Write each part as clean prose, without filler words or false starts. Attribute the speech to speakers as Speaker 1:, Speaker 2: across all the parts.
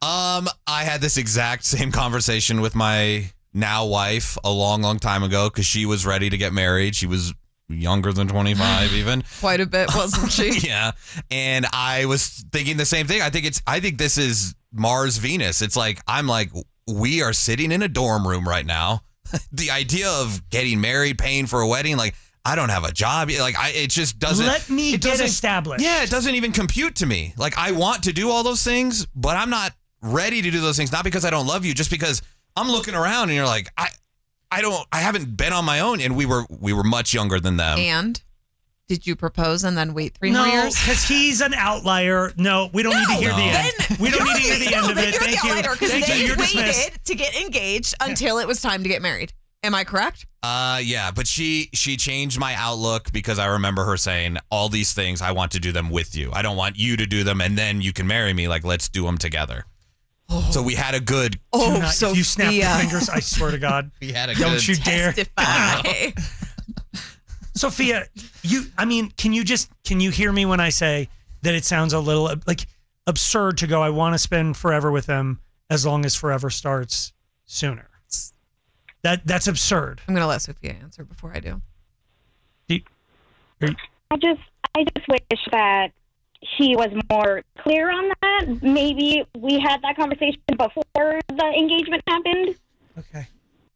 Speaker 1: I had this exact same conversation with my now wife a long time ago because she was ready to get married. She was younger than 25 even.
Speaker 2: Quite a bit, wasn't she?
Speaker 1: Yeah. And I was thinking the same thing. I think this is Mars Venus. It's like, I'm like, we are sitting in a dorm room right now. The idea of getting married, paying for a wedding, like, I don't have a job. Like, it just doesn't.
Speaker 3: Let me get established.
Speaker 1: Yeah, it doesn't even compute to me. Like, I want to do all those things, but I'm not ready to do those things. Not because I don't love you, just because I'm looking around and you're like, I haven't been on my own, and we were much younger than them.
Speaker 2: And did you propose and then wait 3 more years?
Speaker 3: No, because he's an outlier. No, we don't need to hear the end. We don't need to hear the end of it. Thank you.
Speaker 2: Because they
Speaker 3: You're dismissed.
Speaker 2: waited to get engaged until it was time to get married. Am I correct?
Speaker 1: Yeah, but she changed my outlook because I remember her saying all these things. I want to do them with you. I don't want you to do them and then you can marry me. Like, let's do them together. Oh. So we had a good.
Speaker 3: Oh, so if you snap your fingers, I swear to God,
Speaker 1: we had a
Speaker 3: don't
Speaker 1: good.
Speaker 3: You dare. Sophia, can you hear me when I say that it sounds a little like absurd to go, I want to spend forever with them as long as forever starts sooner. That's absurd.
Speaker 2: I'm going to let Sophia answer before I do.
Speaker 4: I just wish that she was more clear on that. Maybe we had that conversation before the engagement happened.
Speaker 3: Okay.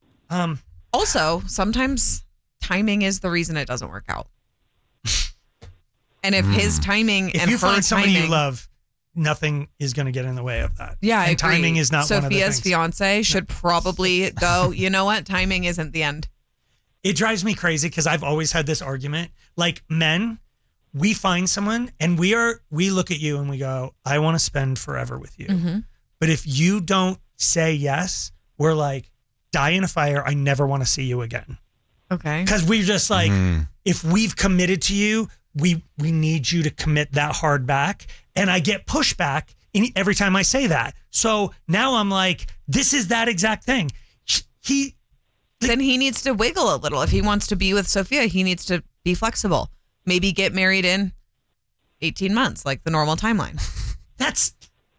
Speaker 2: Also, sometimes timing is the reason it doesn't work out. And if his timing
Speaker 3: if
Speaker 2: and
Speaker 3: you
Speaker 2: her
Speaker 3: find somebody
Speaker 2: timing,
Speaker 3: you love, nothing is going to get in the way of that.
Speaker 2: Yeah,
Speaker 3: and timing is not one of the
Speaker 2: Sophia's
Speaker 3: things.
Speaker 2: fiance should probably go, you know what? Timing isn't the end.
Speaker 3: It drives me crazy because I've always had this argument. Like, men, we find someone and we look at you and we go, I want to spend forever with you.
Speaker 2: Mm-hmm.
Speaker 3: But if you don't say yes, we're like, die in a fire. I never want to see you again.
Speaker 2: Okay.
Speaker 3: Because we're just like, if we've committed to you, we need you to commit that hard back. And I get pushback every time I say that. So now I'm like, this is that exact thing.
Speaker 2: Then he needs to wiggle a little. If he wants to be with Sophia, he needs to be flexible. Maybe get married in 18 months, like the normal timeline.
Speaker 3: That's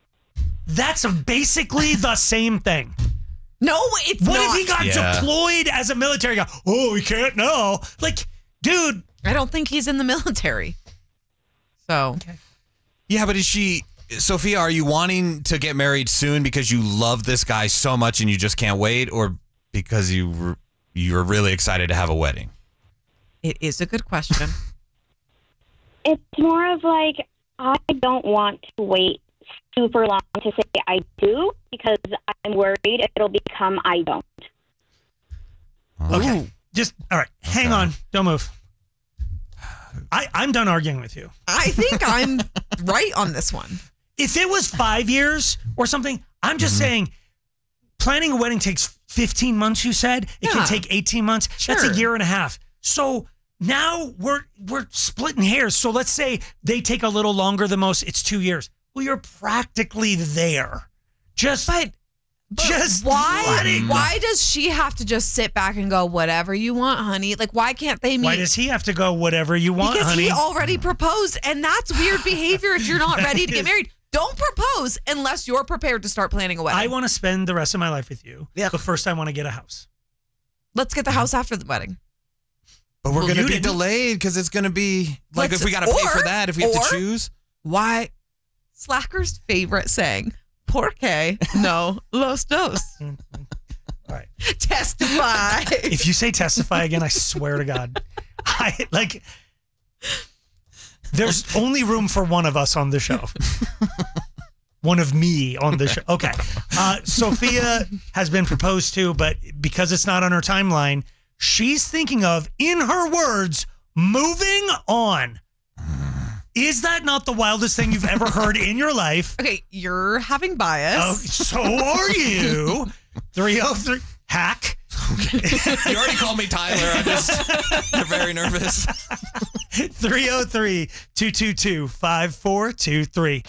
Speaker 3: basically the same thing.
Speaker 2: No, it's not.
Speaker 3: What if he got deployed as a military guy? Oh, he can't know. Like, dude.
Speaker 2: I don't think he's in the military. So.
Speaker 3: Okay.
Speaker 1: Yeah, but Sophia, are you wanting to get married soon because you love this guy so much and you just can't wait, or because you're really excited to have a wedding?
Speaker 2: It is a good question.
Speaker 4: It's more of like, I don't want to wait super long to say I do because I'm worried it'll become I don't.
Speaker 3: Okay. Just, all right. Hang on. Don't move. I'm done arguing with you.
Speaker 2: I think I'm right on this one.
Speaker 3: If it was 5 years or something, I'm just saying planning a wedding takes 15 months, you said. It can take 18 months.
Speaker 2: Sure.
Speaker 3: That's a year and a half. So now we're splitting hairs. So let's say they take a little longer than most. It's 2 years. Well, you're practically there.
Speaker 2: But why does she have to just sit back and go, whatever you want, honey? Like, why can't they meet?
Speaker 3: Why does he have to go, whatever you want,
Speaker 2: because
Speaker 3: honey?
Speaker 2: He already proposed, and that's weird behavior if you're not ready to get married. Don't propose unless you're prepared to start planning a wedding.
Speaker 3: I want to spend the rest of my life with you. Yeah. But first I want to get a house.
Speaker 2: Let's get the house after the wedding.
Speaker 1: But we're going to be delayed because it's going to be, like, if we got to pay for that, if we have to choose.
Speaker 2: Why? Slacker's favorite saying, porque no los dos.
Speaker 3: All right.
Speaker 2: Testify.
Speaker 3: If you say testify again, I swear to God. There's only room for one of us on the show. One of me on the show. Okay. Sophia has been proposed to, but because it's not on her timeline, she's thinking of, in her words, moving on. Is that not the wildest thing you've ever heard in your life?
Speaker 2: Okay, you're having bias.
Speaker 3: Oh, so are you. 303 hack.
Speaker 1: Okay. You already called me Tyler. You're very nervous.
Speaker 3: 303-222-5423.